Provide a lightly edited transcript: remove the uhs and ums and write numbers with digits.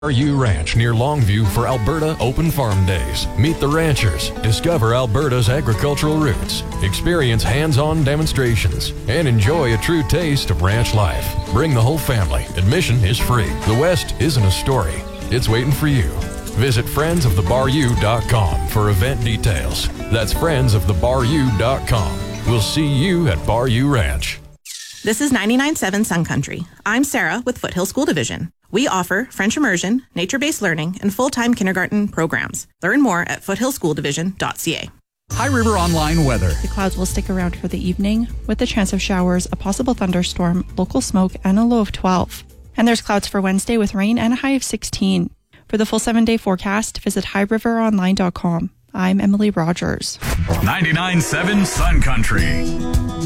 BarU Ranch near Longview for Alberta Open Farm Days. Meet the ranchers, discover Alberta's agricultural roots, experience hands-on demonstrations, and enjoy a true taste of ranch life. Bring the whole family. Admission is free. The West isn't a story. It's waiting for you. Visit friendsofthebaru.com for event details. That's friendsofthebaru.com. We'll see you at BarU Ranch. This is 99.7 Sun Country. I'm Sarah with Foothill School Division. We offer French immersion, nature-based learning, and full-time kindergarten programs. Learn more at foothillschooldivision.ca. High River Online weather. The clouds will stick around for the evening, with a chance of showers, a possible thunderstorm, local smoke, and a low of 12. And there's clouds for Wednesday with rain and a high of 16. For the full 7-day forecast, visit highriveronline.com. I'm Emily Rogers. 99.7 Sun Country.